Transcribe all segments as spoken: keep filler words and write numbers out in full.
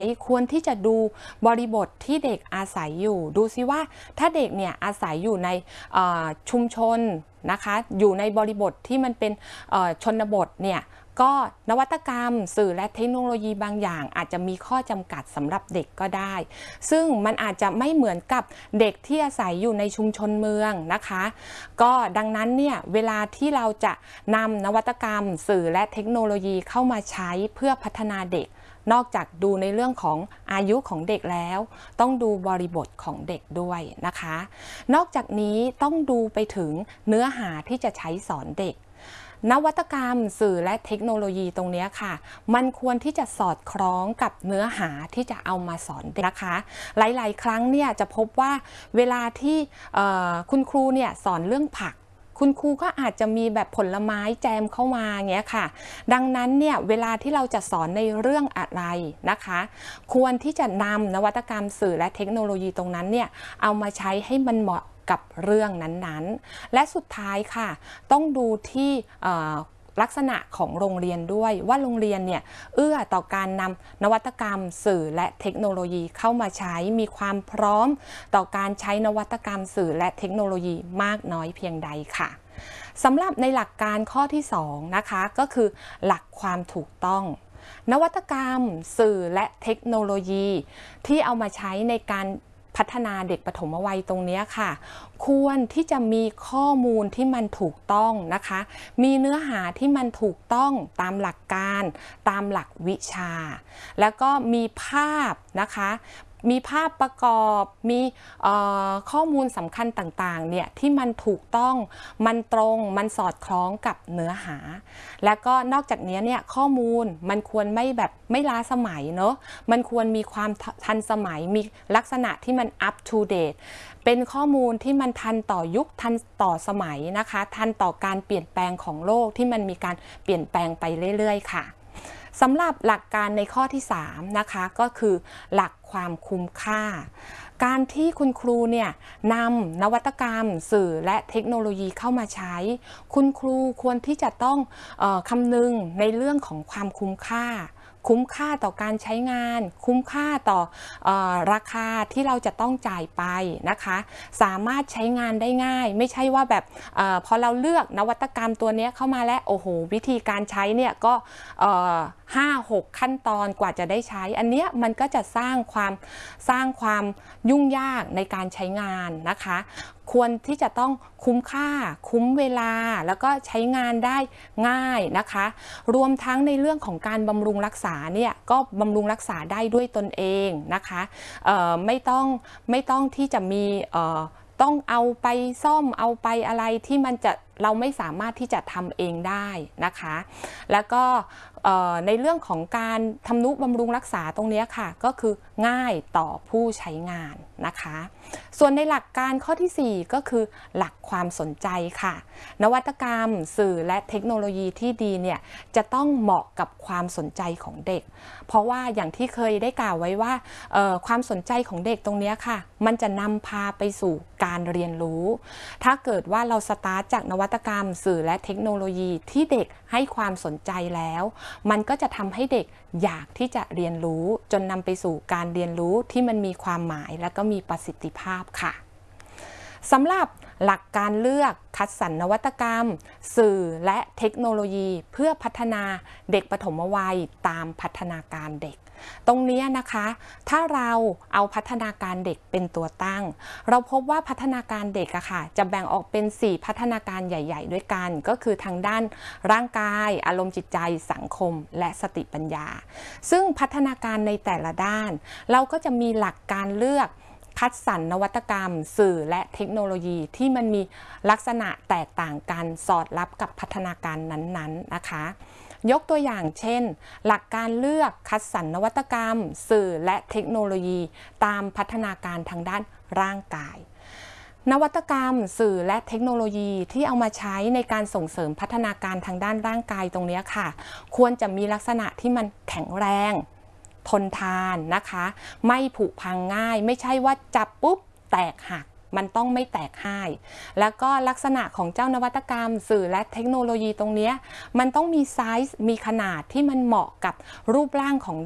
ควรที่จะดูบริบทที่เด็กอาศัยอยู่ดูซิว่าถ้าเด็กเนี่ยอาศัยอยู่ในชุมชนนะคะอยู่ในบริบทที่มันเป็นชนบทเนี่ยก็นวัตกรรมสื่อและเทคโนโลยีบางอย่างอาจจะมีข้อจำกัดสำหรับเด็กก็ได้ซึ่งมันอาจจะไม่เหมือนกับเด็กที่อาศัยอยู่ในชุมชนเมืองนะคะก็ดังนั้นเนี่ยเวลาที่เราจะนำนวัตกรรมสื่อและเทคโนโลยีเข้ามาใช้เพื่อพัฒนาเด็กนอกจากดูในเรื่องของอายุของเด็กแล้วต้องดูบริบทของเด็กด้วยนะคะนอกจากนี้ต้องดูไปถึงเนื้อหาที่จะใช้สอนเด็กนวัตกรรมสื่อและเทคโนโลยีตรงนี้ค่ะมันควรที่จะสอดคล้องกับเนื้อหาที่จะเอามาสอนเด็กนะคะหลายๆครั้งเนี่ยจะพบว่าเวลาที่คุณครูเนี่ยสอนเรื่องผักคุณครูก็อาจจะมีแบบผลไม้แจมเข้ามาอย่างเงี้ยค่ะดังนั้นเนี่ยเวลาที่เราจะสอนในเรื่องอะไรนะคะควรที่จะนำนวัตกรรมสื่อและเทคโนโลยีตรงนั้นเนี่ยเอามาใช้ให้มันเหมาะกับเรื่องนั้นๆและสุดท้ายค่ะต้องดูที่ลักษณะของโรงเรียนด้วยว่าโรงเรียนเนี่ยเอื้อต่อการนำนวัตกรรมสื่อและเทคโนโลยีเข้ามาใช้มีความพร้อมต่อการใช้นวัตกรรมสื่อและเทคโนโลยีมากน้อยเพียงใดค่ะสำหรับในหลักการข้อที่สองนะคะก็คือหลักความถูกต้องนวัตกรรมสื่อและเทคโนโลยีที่เอามาใช้ในการพัฒนาเด็กปฐมวัยตรงนี้ค่ะควรที่จะมีข้อมูลที่มันถูกต้องนะคะมีเนื้อหาที่มันถูกต้องตามหลักการตามหลักวิชาแล้วก็มีภาพนะคะมีภาพประกอบมีข้อมูลสำคัญต่างๆเนี่ยที่มันถูกต้องมันตรงมันสอดคล้องกับเนื้อหาแล้วก็นอกจากนี้เนี่ยข้อมูลมันควรไม่แบบไม่ล้าสมัยเนอะมันควรมีความทันสมัยมีลักษณะที่มัน up to date เป็นข้อมูลที่มันทันต่อยุคทันต่อสมัยนะคะทันต่อการเปลี่ยนแปลงของโลกที่มันมีการเปลี่ยนแปลงไปเรื่อยๆค่ะสำหรับหลักการในข้อที่สามนะคะก็คือหลักความคุ้มค่าการที่คุณครูเนี่ยนำนวัตกรรมสื่อและเทคโนโลยีเข้ามาใช้คุณครูควรที่จะต้องเอ่อคำนึงในเรื่องของความคุ้มค่าคุ้มค่าต่อการใช้งานคุ้มค่าต่อเอ่อราคาที่เราจะต้องจ่ายไปนะคะสามารถใช้งานได้ง่ายไม่ใช่ว่าแบบเออพอเราเลือกนวัตกรรมตัวนี้เข้ามาแล้วโอ้โหวิธีการใช้เนี่ยก็ห้าหกขั้นตอนกว่าจะได้ใช้อันเนี้ยมันก็จะสร้างความสร้างความยุ่งยากในการใช้งานนะคะควรที่จะต้องคุ้มค่าคุ้มเวลาแล้วก็ใช้งานได้ง่ายนะคะรวมทั้งในเรื่องของการบำรุงรักษาเนี่ยก็บำรุงรักษาได้ด้วยตนเองนะคะไม่ต้องไม่ต้องที่จะมีต้องเอาไปซ่อมเอาไปอะไรที่มันจะเราไม่สามารถที่จะทำเองได้นะคะแล้วก็ในเรื่องของการทำนุบำรุงรักษาตรงนี้ค่ะก็คือง่ายต่อผู้ใช้งานนะคะส่วนในหลักการข้อที่สี่ก็คือหลักความสนใจค่ะนวัตกรรมสื่อและเทคโนโลยีที่ดีเนี่ยจะต้องเหมาะกับความสนใจของเด็กเพราะว่าอย่างที่เคยได้กล่าวไว้ว่าความสนใจของเด็กตรงนี้ค่ะมันจะนำพาไปสู่การเรียนรู้ถ้าเกิดว่าเราสตาร์ทจากนวัตกรรมสื่อและเทคโนโลยีที่เด็กให้ความสนใจแล้วมันก็จะทำให้เด็กอยากที่จะเรียนรู้จนนำไปสู่การเรียนรู้ที่มันมีความหมายและก็มีประสิทธิภาพค่ะสำหรับหลักการเลือกคัดสรรนวัตกรรมสื่อและเทคโนโลยีเพื่อพัฒนาเด็กปฐมวัยตามพัฒนาการเด็กตรงนี้นะคะถ้าเราเอาพัฒนาการเด็กเป็นตัวตั้งเราพบว่าพัฒนาการเด็กอะค่ะจะแบ่งออกเป็นสี่พัฒนาการใหญ่ๆด้วยกันก็คือทางด้านร่างกายอารมณ์จิตใจสังคมและสติปัญญาซึ่งพัฒนาการในแต่ละด้านเราก็จะมีหลักการเลือกคัดสรรนวัตกรรมสื่อและเทคโนโลยีที่มันมีลักษณะแตกต่างกันสอดรับกับพัฒนาการนั้นๆนะคะยกตัวอย่างเช่นหลักการเลือกคัดสรรนวัตกรรมสื่อและเทคโนโลยีตามพัฒนาการทางด้านร่างกายนวัตกรรมสื่อและเทคโนโลยีที่เอามาใช้ในการส่งเสริมพัฒนาการทางด้านร่างกายตรงนี้ค่ะควรจะมีลักษณะที่มันแข็งแรงทนทานนะคะไม่ผุพังง่ายไม่ใช่ว่าจับปุ๊บแตกหักมันต้องไม่แตกห่ายแล้วก็ลักษณะของเจ้านวัตกรรมสื่อและเทคโนโลยีตรงนี้มันต้องมีไซส์มีขนาดที่มันเหมาะกับรูปร่างของเด็ก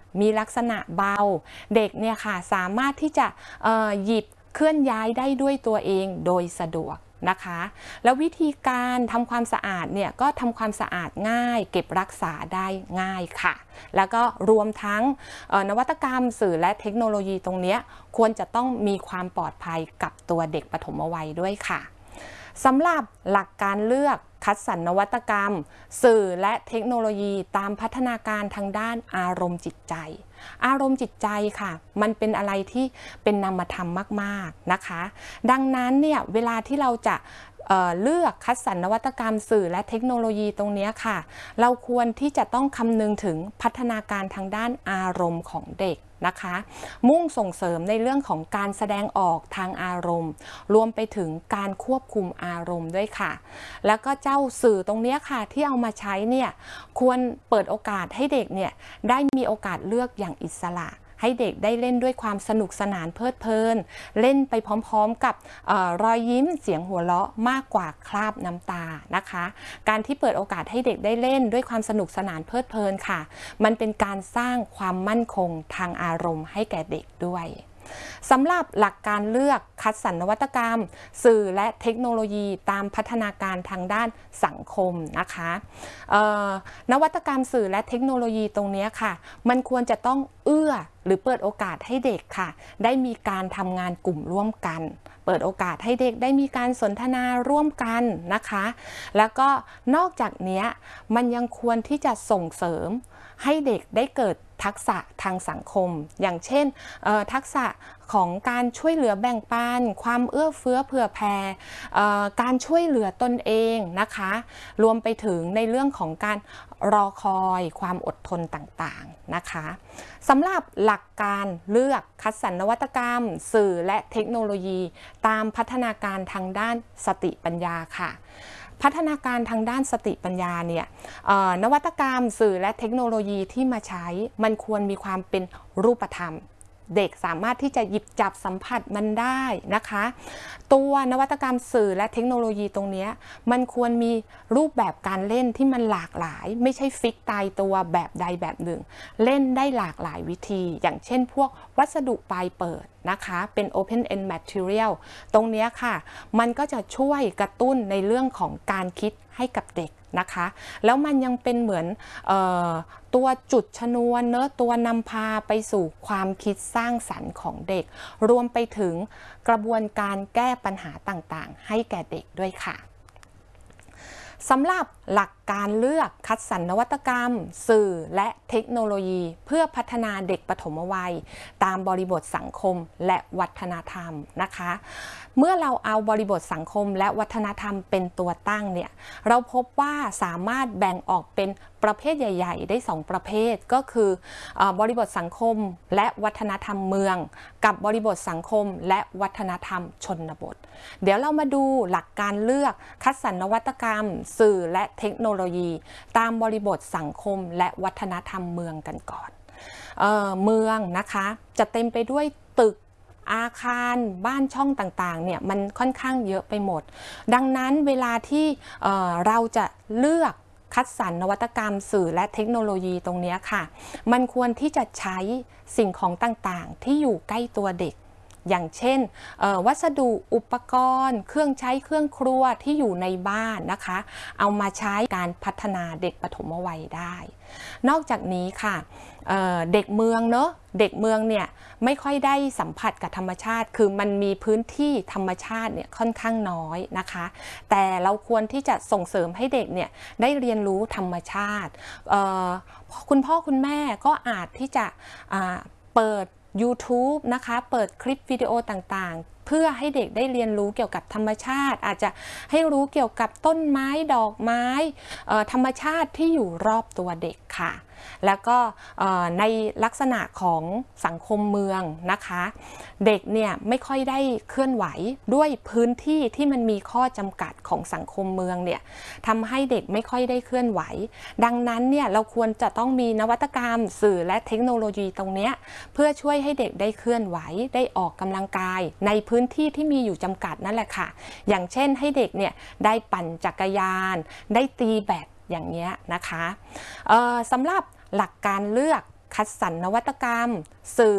มีลักษณะเบาเด็กเนี่ยค่ะสามารถที่จะหยิบเคลื่อนย้ายได้ด้วยตัวเองโดยสะดวกนะคะแล้ววิธีการทำความสะอาดเนี่ยก็ทำความสะอาดง่ายเก็บรักษาได้ง่ายค่ะแล้วก็รวมทั้งนวัตกรรมสื่อและเทคโนโลยีตรงนี้ควรจะต้องมีความปลอดภัยกับตัวเด็กปฐมวัยด้วยค่ะสำหรับหลักการเลือกคัดสรรนวัตกรรมสื่อและเทคโนโลยีตามพัฒนาการทางด้านอารมณ์จิตใจอารมณ์จิตใจค่ะมันเป็นอะไรที่เป็นนามธรรมมากๆนะคะดังนั้นเนี่ยเวลาที่เราจะเอ่อเลือกคัดสรรนวัตกรรมสื่อและเทคโนโลยีตรงนี้ค่ะเราควรที่จะต้องคำนึงถึงพัฒนาการทางด้านอารมณ์ของเด็กนะคะมุ่งส่งเสริมในเรื่องของการแสดงออกทางอารมณ์รวมไปถึงการควบคุมอารมณ์ด้วยค่ะแล้วก็เจ้าสื่อตรงนี้ค่ะที่เอามาใช้เนี่ยควรเปิดโอกาสให้เด็กเนี่ยได้มีโอกาสเลือกอย่างอิสระให้เด็กได้เล่นด้วยความสนุกสนานเพลิดเพลินเล่นไปพร้อมๆกับออรอยยิ้มเสียงหัวเราะมากกว่าคราบน้ำตานะคะการที่เปิดโอกาสให้เด็กได้เล่นด้วยความสนุกสนานเพลิดเพลินค่ะมันเป็นการสร้างความมั่นคงทางอารมณ์ให้แก่เด็กด้วยสำหรับหลักการเลือกคัดสรรนวัตกรรมสื่อและเทคโนโลยีตามพัฒนาการทางด้านสังคมนะคะนวัตกรรมสื่อและเทคโนโลยีตรงนี้ค่ะมันควรจะต้องเอื้อหรือเปิดโอกาสให้เด็กค่ะได้มีการทำงานกลุ่มร่วมกันเปิดโอกาสให้เด็กได้มีการสนทนาร่วมกันนะคะแล้วก็นอกจากนี้มันยังควรที่จะส่งเสริมให้เด็กได้เกิดทักษะทางสังคมอย่างเช่นทักษะของการช่วยเหลือแบ่งปันความเอื้อเฟื้อเผื่อแผ่การช่วยเหลือตนเองนะคะรวมไปถึงในเรื่องของการรอคอยความอดทนต่างๆนะคะสำหรับหลักการเลือกคัดสรรนวัตกรรมสื่อและเทคโนโลยีตามพัฒนาการทางด้านสติปัญญาค่ะพัฒนาการทางด้านสติปัญญาเนี่ยนวัตกรรมสื่อและเทคโนโลยีที่มาใช้มันควรมีความเป็นรูปธรรมเด็กสามารถที่จะหยิบจับสัมผัสมันได้นะคะตัวนวัตกรรมสื่อและเทคโนโลยีตรงนี้มันควรมีรูปแบบการเล่นที่มันหลากหลายไม่ใช่ฟิกตายตัวแบบใดแบบหนึ่งเล่นได้หลากหลายวิธีอย่างเช่นพวกวัสดุปลายเปิดนะคะเป็น Open End Material ตรงนี้ค่ะมันก็จะช่วยกระตุ้นในเรื่องของการคิดให้กับเด็กนะคะแล้วมันยังเป็นเหมือนเอ่อตัวจุดชนวนเนอะตัวนำพาไปสู่ความคิดสร้างสรรค์ของเด็กรวมไปถึงกระบวนการแก้ปัญหาต่างๆให้แก่เด็กด้วยค่ะสำหรับหลักการเลือกคัดสรรนวัตกรรมสื่อและเทคโนโลยีเพื่อพัฒนาเด็กปฐมวัยตามบริบทสังคมและวัฒนธรรมนะคะเมื่อเราเอาบริบทสังคมและวัฒนธรรมเป็นตัวตั้งเนี่ยเราพบว่าสามารถแบ่งออกเป็นประเภทใหญ่ๆได้สองประเภทก็คือบริบทสังคมและวัฒนธรรมเมืองกับบริบทสังคมและวัฒนธรรมชนบทเดี๋ยวเรามาดูหลักการเลือกคัดสรรนวัตกรรมสื่อและเทคโนโลยีตามบริบทสังคมและวัฒนธรรมเมืองกันก่อนเอ่อเมืองนะคะจะเต็มไปด้วยตึกอาคารบ้านช่องต่างๆเนี่ยมันค่อนข้างเยอะไปหมดดังนั้นเวลาที่เอ่อเราจะเลือกคัดสรรนวัตกรรมสื่อและเทคโนโลยีตรงนี้ค่ะมันควรที่จะใช้สิ่งของต่างๆที่อยู่ใกล้ตัวเด็กอย่างเช่นวัสดุอุปกรณ์เครื่องใช้เครื่องครัวที่อยู่ในบ้านนะคะเอามาใช้การพัฒนาเด็กปฐมวัยได้นอกจากนี้ค่ะ เ, เด็กเมืองเนอะเด็กเมืองเนี่ยไม่ค่อยได้สัมผัสกับธรรมชาติคือมันมีพื้นที่ธรรมชาติเนี่ยค่อนข้างน้อยนะคะแต่เราควรที่จะส่งเสริมให้เด็กเนี่ยได้เรียนรู้ธรรมชาติคุณพ่อคุณแม่ก็อาจที่จะเปิดYouTube นะคะเปิดคลิปวิดีโอต่างๆเพื่อให้เด็กได้เรียนรู้เกี่ยวกับธรรมชาติอาจจะให้รู้เกี่ยวกับต้นไม้ดอกไม้ธรรมชาติที่อยู่รอบตัวเด็กค่ะแล้วก็ในลักษณะของสังคมเมืองนะคะเด็กเนี่ยไม่ค่อยได้เคลื่อนไหวด้วยพื้นที่ที่มันมีข้อจำกัดของสังคมเมืองเนี่ยทำให้เด็กไม่ค่อยได้เคลื่อนไหวดังนั้นเนี่ยเราควรจะต้องมีนวัตกรรมสื่อและเทคโนโลยีตรงนี้เพื่อช่วยให้เด็กได้เคลื่อนไหวได้ออกกำลังกายในพื้นที่ที่มีอยู่จำกัดนั่นแหละค่ะอย่างเช่นให้เด็กเนี่ยได้ปั่นจักรยานได้ตีแบดอย่างเงี้ยนะคะสำหรับหลักการเลือกคัดสรรนวัตกรรมสื่อ